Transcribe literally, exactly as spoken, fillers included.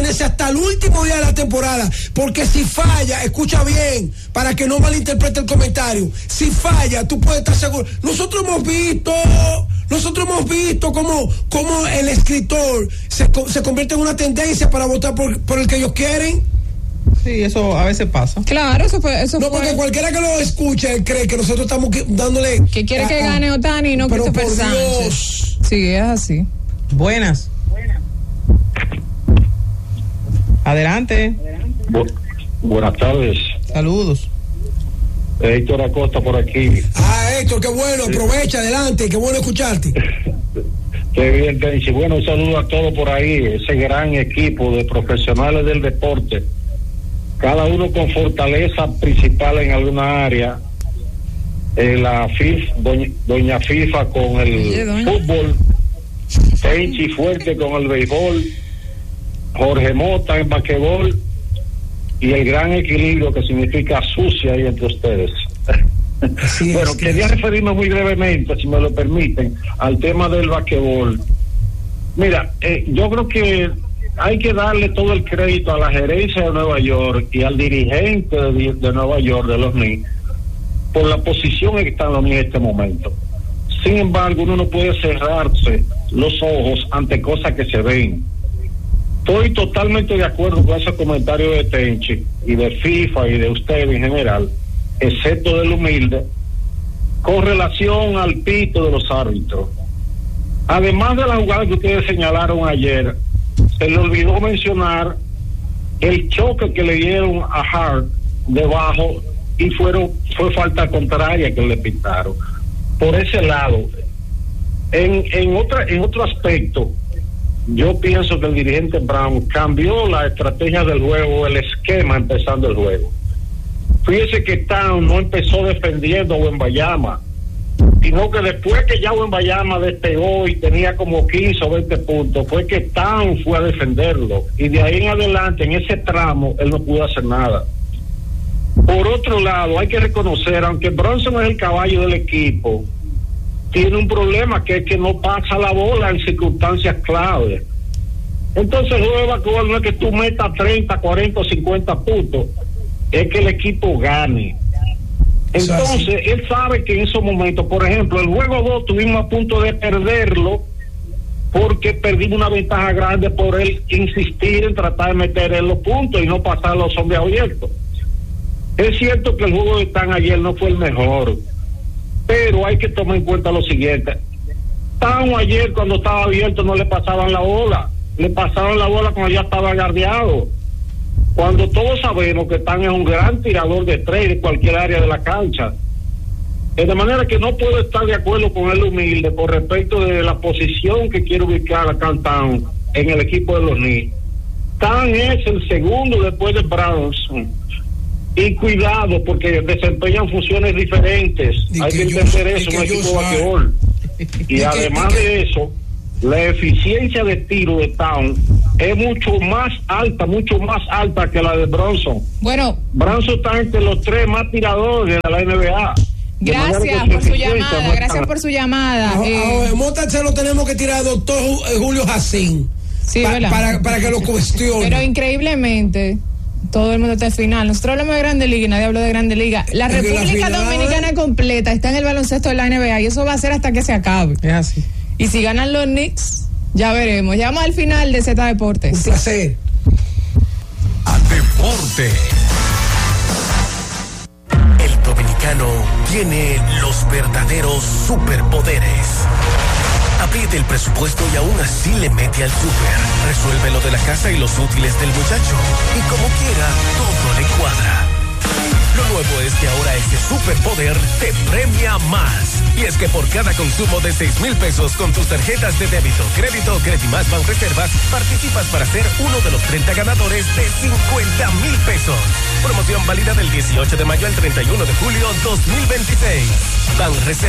mantenerse hasta el último día de la temporada, porque si falla, escucha bien, para que no malinterprete el comentario, si falla, tú puedes estar seguro. Nosotros hemos visto, nosotros hemos visto cómo, cómo el escritor se, se convierte en una tendencia para votar por, por el que ellos quieren. Sí, eso a veces pasa. Claro, eso fue. Eso no, fue... porque cualquiera que lo escuche cree que nosotros estamos dándole. Que quiere a, que gane Otani y no pero Christopher por Sánchez. Dios. Sí, es así. Buenas. Buenas. Adelante. Bu- buenas tardes. Saludos. Héctor Acosta por aquí. Ah, Héctor, qué bueno, aprovecha, adelante, qué bueno escucharte. Qué bien, Tenchi. Bueno, un saludo a todos por ahí, ese gran equipo de profesionales del deporte, cada uno con fortaleza principal en alguna área. Eh, la FIFA, doña, doña FIFA con el Oye, fútbol, Tenchi fuerte con el béisbol, Jorge Mota en basquetbol y el gran equilibrio que significa sucia ahí entre ustedes. Así Bueno, es, quería es. referirme muy brevemente, si me lo permiten, al tema del basquetbol. Mira, eh, yo creo que hay que darle todo el crédito a la gerencia de Nueva York y al dirigente de, de Nueva York, de los Knicks, por la posición en que están los Knicks en este momento. Sin embargo, uno no puede cerrarse los ojos ante cosas que se ven. Estoy totalmente de acuerdo con ese comentario de Tenchi y de FIFA y de usted en general, excepto del humilde, con relación al pito de los árbitros. Además de la jugada que ustedes señalaron ayer, se le olvidó mencionar el choque que le dieron a Hart debajo y fueron fue falta contraria que le pitaron. Por ese lado, en en otra en otro aspecto, yo pienso que el dirigente Brown cambió la estrategia del juego, el esquema empezando el juego. Fíjese que Town no empezó defendiendo a Wembanyama, sino que después que ya Wembanyama despegó y tenía como quince o veinte puntos, fue que Town fue a defenderlo, y de ahí en adelante, en ese tramo, él no pudo hacer nada. Por otro lado, hay que reconocer, aunque Bronson es el caballo del equipo, tiene un problema, que es que no pasa la bola en circunstancias claves. Entonces el juego de basquetbol no es que tú metas treinta, cuarenta o cincuenta puntos, es que el equipo gane. Entonces él sabe que en esos momentos, por ejemplo, el juego dos tuvimos a punto de perderlo porque perdimos una ventaja grande por él insistir en tratar de meter en los puntos y no pasar los hombres abiertos. Es cierto que el juego de Tan ayer no fue el mejor, pero hay que tomar en cuenta lo siguiente. Tan ayer cuando estaba abierto no le pasaban la bola, le pasaban la bola cuando ya estaba guardiado. Cuando todos sabemos que Tan es un gran tirador de tres de cualquier área de la cancha. De manera que no puedo estar de acuerdo con el humilde por respecto de la posición que quiere ubicar a Tan en el equipo de los Knicks. Tan es el segundo después de Brownson. Y cuidado, porque desempeñan funciones diferentes. Y Hay que que yo- entender y eso, que un yo equipo de sabe. basquetbol. Y que- además y que- de eso, la eficiencia de tiro de Town es mucho más alta, mucho más alta que la de Bronson. Bueno, Bronson está entre los tres más tiradores de la N B A. De manera gracias que por su eficiencia llamada, no es gracias tan- por su llamada. A, Eh, a Mota se lo tenemos que tirar al doctor Ju- eh, Julio Jacín, sí, pa- ¿verdad? para, para que lo cuestione. Pero increíblemente, todo el mundo está al final. Nosotros hablamos de Grande Liga y nadie habló de Grande Liga. La Es que la República final- Dominicana completa está en el baloncesto de la N B A y eso va a ser hasta que se acabe. Es así. Y si ganan los Knicks, ya veremos. Llegamos al final de Z Un Deportes. placer. A deporte. El dominicano tiene los verdaderos superpoderes. Apriete el presupuesto y aún así le mete al súper. Resuelve lo de la casa y los útiles del muchacho. Y como quiera, todo le cuadra. Lo nuevo es que ahora ese superpoder te premia más. Y es que por cada consumo de seis mil pesos con tus tarjetas de débito, crédito o Credimás Banreservas, participas para ser uno de los treinta ganadores de cincuenta mil pesos. Promoción válida del dieciocho de mayo al treinta y uno de julio dos mil veintiséis. Banreservas.